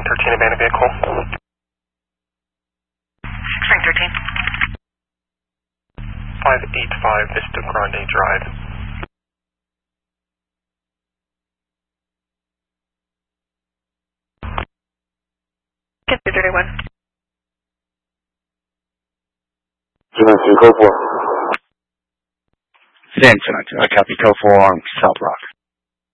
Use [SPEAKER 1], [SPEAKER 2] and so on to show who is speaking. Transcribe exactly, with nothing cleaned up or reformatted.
[SPEAKER 1] thirteen, abandoned vehicle.
[SPEAKER 2] Spring thirteen.
[SPEAKER 1] five eighty-five Vista Grande Drive.
[SPEAKER 2] Get two thirty-one.
[SPEAKER 3] Seven three, code four.
[SPEAKER 4] Sam, I copy code four on South Rock.